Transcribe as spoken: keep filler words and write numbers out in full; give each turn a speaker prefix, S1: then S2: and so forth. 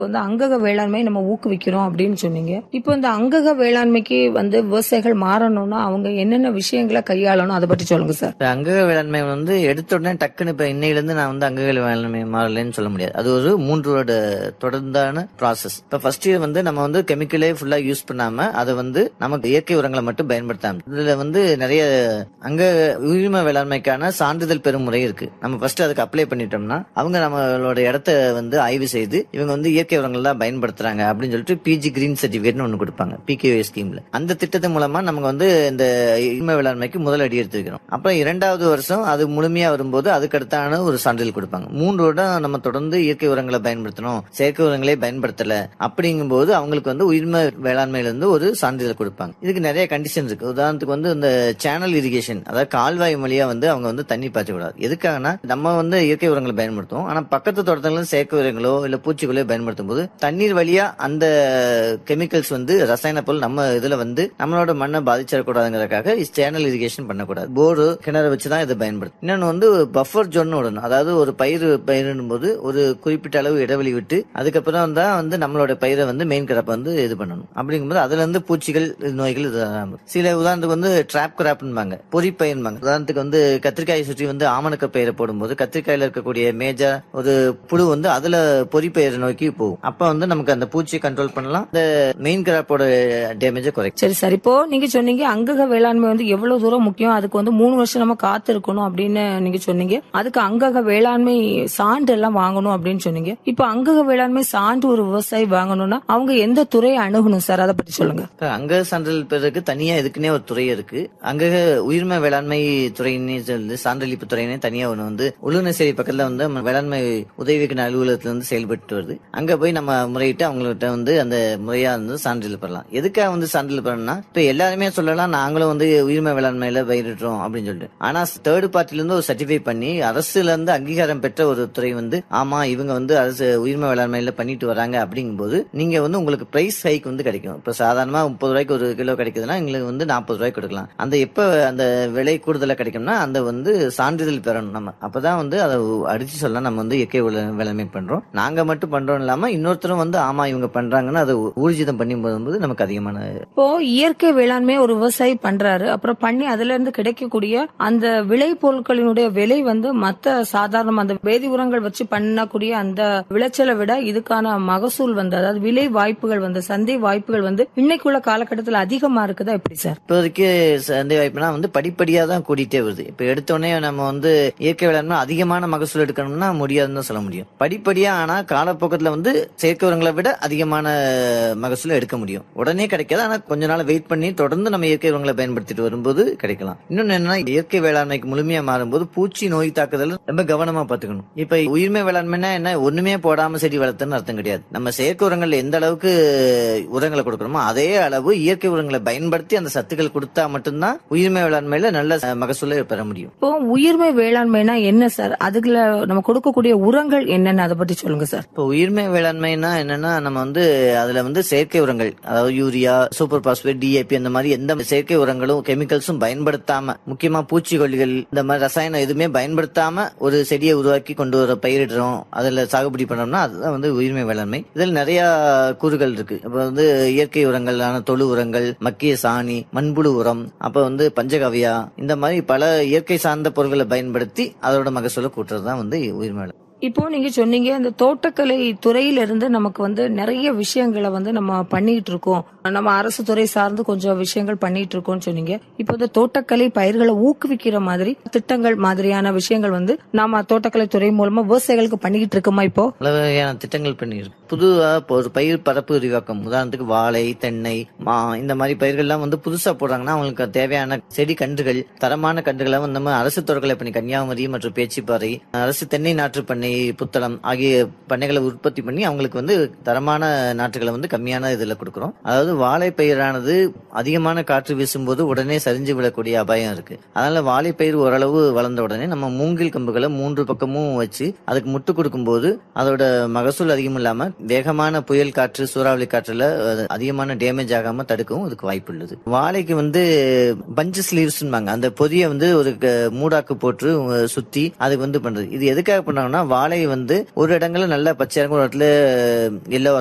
S1: வந்து அங்கக வேளாண்மை நம்ம ஊக்குவிக்கிறோம் அப்படின்னு சொன்னீங்க. இப்போ இந்த அங்கக வேளாண்மைக்கு வந்து விவசாயிகள் மாறணும்னா அவங்க என்னென்ன விஷயங்களை கையாளணும் அதை பற்றி சொல்லுங்க சார்.
S2: அங்கக வேளாண்மை வந்து எடுத்த உடனே டக்குன்னு இப்ப இன்னையில இருந்து நான் வந்து அங்கக வேளாண்மை மாறலன்னு சொல்ல முடியாது. அது ஒரு மூன்று வருட தொடர்ந்தான ப்ராசஸ். இப்ப ஃபர்ஸ்ட் இயர் வந்து நம்ம வந்து கெமிக்கலே ஃபுல்லா யூஸ் பண்ணாம அதை வந்து நமக்கு இயற்கை உரங்களை மட்டும் பயன்படுத்தாம இதுல வந்து நிறைய அங்க உயிர்ம வேளாண்மைக்கான சான்றிதழ் பெறும் முறை இருக்கு. நம்ம ஃபர்ஸ்ட் அதுக்கு அப்ளை பண்ணிட்டோம்னா அவங்க நம்மளோட இடத்த வந்து ஆய்வு செய்து இவங்க வந்து இயற்கை உரங்கள் தான் பயன்படுத்துறாங்க அப்படின்னு சொல்லிட்டு பிஜி கிரீன் சர்டிபிகேட்னு ஒண்ணு கொடுப்பாங்க பிகேஓ ஸ்கீம்ல. அந்த திட்டத்தின் மூலமா நமக்கு வந்து இந்த உயிர்ம வேளாண்மைக்கு முதல் அடி எடுத்து வைக்கிறோம். அப்புறம் இரண்டாவது வருஷம் அது முழுமையா வரும்போது அதுக்கடுத்தான ஒரு சான்றிதழ் கொடுப்பாங்க. மூன்று வருடம் நம்ம தொடர்ந்து இயற்கை உரங்களை பயன்படுத்தணும், செயற்கை உரங்களே பயன்படுத்தல அப்படிங்கும் போது அவங்களுக்கு வந்து உயிர்ம வேளாண்மையில இருந்து ஒரு சான்றிதழ் கொடுப்பாங்க. இதுக்கு நிறைய கண்டிஷன் இருக்கு. உதாரணத்துக்கு வந்து இந்த சேனல் இரிகேஷன், அதாவது கால்வாய் வழியா வந்து அவங்க வந்து தண்ணி பாய்ச்ச கூடாது. எதுக்காகனா நம்ம வந்து இயற்கை உரங்களை பயன்படுத்துவோம், ஆனா பக்கத்து தோட்டத்துல செயற்கை உரங்களோ இல்ல பூச்சிகளோ பயன்படுத்தும் போது தண்ணீர் வழியா அந்த கெமிக்கல்ஸ் வந்து ரசாயன பொருள் நம்ம இதுல வந்து நம்மளோட மண்ணை பாதிச்சிடக்கூடாதுங்கிறதுக்காக சேனல் இரிகேஷன் பண்ணக்கூடாது. போரு கிணறு வச்சுதான் இதை பயன்படுத்தும். இன்னொன்னு வந்து பஃபர் ஜோன் விடணும். அதாவது ஒரு பயிர் பயிரிடும் போது ஒரு குறிப்பிட்ட அளவு இடைவெளி விட்டு அதுக்கப்புறம் தான் வந்து நம்மளோட பயிரை வந்து மெயின் கிராப் வந்து இது பண்ணணும். அப்படிங்கும்போது அதுல இருந்து பூச்சிகள் நோய்கள் சில உதாரணத்துக்கு வந்து டிராப் கிராப்னுபாங்க, பொறி பயிர்பாங்க. உதாரணத்துக்கு வந்து கத்திரிக்காயை சுற்றி வந்து ஆமணக்க பயிரை போடும்போது கத்திரிக்காயில இருக்கக்கூடிய மேஜர் ஒரு புழு வந்து அதுல பொறி பயிர் நோக்கி போகும். அப்ப வந்து நமக்கு அந்த பூச்சியை கண்ட்ரோல் பண்ணலாம், இந்த மெயின் கிராப்போட டேமேஜை குறைக்கும்.
S1: சரி சார், இப்போ நீங்க சொன்னீங்க அங்கக வேளாண்மை வந்து எவ்வளவு தூரம் முக்கியம், அதுக்கு வந்து மூணு வருஷம் நம்ம காத்து இருக்கணும் அப்படின்னு நீங்க சொன்னீங்க. அதுக்கு அங்கக வேளாண்மை சான்று எல்லாம் வாங்கணும் அப்படின்னு சொன்னீங்க. இப்போ அங்கக வேளாண்மை சான்று ஒரு விவசாயி வாங்கணும்னா அவங்க எந்த துறையை அணுகணும் சார், அதை பத்தி சொல்லுங்க.
S2: அங்கக சான்றிதழ் பெறதுக்கு தனியா இதுக்குன்னே ஒரு துறை இருக்கு. அங்கக உயிர்ம வேளாண்மை துறையினே சான்றளிப்பு துறையினே தனியா ஒண்ணு வந்து உளுநசேரி பக்கத்துல வந்து வேளாண்மை உதவிக்கு அலுவலகத்துல வந்து செயல்பட்டு வருது. அங்க போய் நம்ம முறையிட்டு அவங்கள்ட்ட வந்து அந்த முறையா வந்து சான்றிதழ் பெறலாம். எதுக்காக வந்து சான்றிதழ் பெறணும்னா இப்ப எல்லாருமே சொல்லலாம் நாங்களும் வந்து உயிர்ம வேளாண்மையில பயிரிடுறோம் அப்படின்னு சொல்லிட்டு, ஆனா தேர்ட் பார்ட்டில இருந்து ஒரு சர்டிஃபை பண்ணி அரசுல இருந்து அங்கீகாரம் பெற்ற ஒரு துறை வந்து ஆமா இவங்க வந்து அரசு உயிர்ம வேளாண்மையில பண்ணிட்டு வராங்க அப்படிங்கும் போது நீங்க வந்து உங்களுக்கு பிரைஸ் ஹைக் வந்து கிடைக்கும். இப்ப சாதாரணமா முப்பது ரூபாய்க்கு ஒரு கிலோ கிடைக்குதுன்னா எங்களுக்கு வந்து நாற்பது ரூபாய்க்கு கொடுக்கலாம். அந்த எப்ப அந்த விலை கூடுதலா கிடைக்கும்னா அந்த வந்து சான்றிதழ் பெறணும். நம்ம அப்பதான் வந்து அதை அடிச்சு சொல்லலாம் நம்ம வந்து இயற்கை வேளாண்மை பண்றோம், நாங்க மட்டும் பண்றோம் இல்லாம இன்னொருத்தரும் வந்து ஆமா இவங்க பண்றாங்கன்னு அதை ஊர்ஜிதம் பண்ணி போது நமக்கு அதிகமான.
S1: இப்போ இயற்கை வேளாண்மை ஒரு விவசாயி பண்றாரு, அப்புறம் பண்ணி அதுல இருந்து கிடைக்கக்கூடிய அந்த விளை பொருட்களினுடைய விலை வந்து மத்த சாதாரண அந்த வேதி உரங்கள் வச்சு பண்ணக்கூடிய அந்த விளைச்சலை விட இதுக்கான மகசூல் வந்து அதாவது விலை வாய்ப்புகள் வந்து சந்தை வாய்ப்புகள் வந்து இன்னைக்குள்ள காலகட்டத்தில் அதிகமா இருக்குதா எப்படி சார்?
S2: இப்போதைக்கு சந்தை வாய்ப்புனா வந்து படிப்படியா தான் கூடிட்டே வருது. இப்ப எடுத்தோடனே நம்ம வந்து இயற்கை வேளாண்மை அதிகமான மகசூல் எடுக்கணும்னா முடியாதுன்னு சொல்ல முடியும். படிப்படியா ஆனா காலப்போக்கத்துல வந்து செயற்கை உரங்களை விட அதிகமான மகசூல எடுக்க முடியும். உடனே கிடைக்காது, ஆனா கொஞ்ச நாள் வெயிட் பண்ணி தொடர்ந்து நம்ம இயற்கை உரங்களை பயன்படுத்திட்டு வரும்போது கிடைக்கலாம். இன்னொன்னு என்னன்னா இயற்கை வேளாண்மைக்கு முழுமையா மாறும்போது பூச்சி நோய் தாக்குதல் ரொம்ப கவனமா பாத்துக்கணும். இப்ப உயிர்மை வேளாண்மைனா என்ன, ஒண்ணுமே போடாம செடி வளர்த்துன்னு அர்த்தம் கிடையாது. நம்ம செயற்கை உரங்கள் எந்த அளவுக்கு உரங்களை கொடுக்கணுமோ அதே அளவு இயற்கை உரங்களை பயன்படுத்தி அந்த சத்துக்கள் கொடுத்தா மட்டும்தான் உயிர்மை வேளாண்மையில நல்ல மகசூலை பெற முடியும்.
S1: இப்போ உயிர்மை வேளாண்மைனா என்ன சார், அதுல நம்ம கொடுக்கக்கூடிய உரங்கள் என்னன்னு அதை பத்தி சொல்லுங்க சார்.
S2: இப்போ உயிர்மை வேளாண்மைனா என்னன்னா நம்ம வந்து அதுல வந்து செயற்கை உரங்கள் அதாவது யூரியா, சூப்பர் பாஸ்பேட், டிஏபி அந்த மாதிரி எந்த செயற்கை உரங்களும் கெமிக்கல்ஸும் பயன்படுத்தாம, முக்கியமா பூச்சிக்கொல்லிகள் இந்த மாதிரி ரசாயனம் எதுவுமே பயன்படுத்தாம ஒரு செடியை உருவாக்கி கொண்டு வர பயிரிடுறோம், அதுல சாகுபடி பண்ணோம்னா அதுதான் வந்து உயிர்மை வேளாண்மை. இதில் நிறைய கூறுகள் இருக்கு. இப்ப வந்து இயற்கை உரங்களான தொழு உரங்கள், மக்கிய சாணி, மண்புழு உரம், அப்ப வந்து பஞ்சகவ்யா, இந்த மாதிரி பல இயற்கை சார்ந்த பொருட்களை பயன்படுத்தி அதோட மகசூலை கூட்டுறதுதான் வந்து உயிர்மை வேளாண்மை.
S1: இப்போ நீங்க சொன்னீங்க இந்த தோட்டக்கலை துறையில இருந்து நமக்கு வந்து நிறைய விஷயங்களை வந்து நம்ம பண்ணிட்டு இருக்கோம், நம்ம அரசு துறை சார்ந்து கொஞ்சம் விஷயங்கள் பண்ணிட்டு இருக்கோம்னு சொன்னீங்க. இப்போ இந்த தோட்டக்கலை பயிர்களை ஊக்குவிக்கிற மாதிரி திட்டங்கள் மாதிரியான விஷயங்கள் வந்து நாம தோட்டக்கலை துறை மூலமா விவசாயிகளுக்கு பண்ணிக்கிட்டு இருக்கோமா? இப்போ
S2: பல வகையான திட்டங்கள் பண்ணிருக்கு. புதுவா ஒரு பயிர் பரப்பு விரிவாக்கம், உதாரணத்துக்கு வாழை, தென்னை, மா இந்த மாதிரி பயிர்கள்லாம் வந்து புதுசா போடுறாங்கன்னா அவங்களுக்கு தேவையான செடி கன்றுகள், தரமான கன்றுகளை வந்து நம்ம அரசு தோட்டக்கலை பண்ணி கன்னியாகுமரி மற்றும் பேச்சிப்பாறை, அரசு தென்னை நாற்று பண்ணை, புத்தளம் ஆகிய பண்ணைகளை உற்பத்தி பண்ணி அவங்களுக்கு வந்து தரமான நாற்றுகளை வந்து கம்மியான இதுல கொடுக்கிறோம். அதாவது வாழை பயிரானது அதிகமான காற்று வீசும்போது உடனே சரிஞ்சு விடக்கூடிய அபாயம் இருக்கு. அதனால வாழை பயிர் ஓரளவு வளர்ந்த உடனே நம்ம மூங்கில் கம்புகளை மூன்று பக்கமும் வச்சு அதுக்கு முட்டு கொடுக்கும் போது அதோட மகசூல் அதிகம் இல்லாம வேகமான புயல் காற்று, சூறாவளி காற்றுல அதிகமான டேமேஜ் ஆகாம தடுக்கவும் அதுக்கு வாய்ப்பு உள்ளது. வாழைக்கு வந்து பஞ்சு ஸ்லீவ்ஸ் அந்த பொதியை வந்து ஒரு மூடாக்கு போட்டு சுத்தி அதுக்கு வந்து பண்றது. இது எதுக்காக பண்ணாங்கன்னா வாழை வந்து ஒரு இடங்கள்ல நல்ல பச்சையா இருக்கும், ஒரு இடத்துல எல்லோ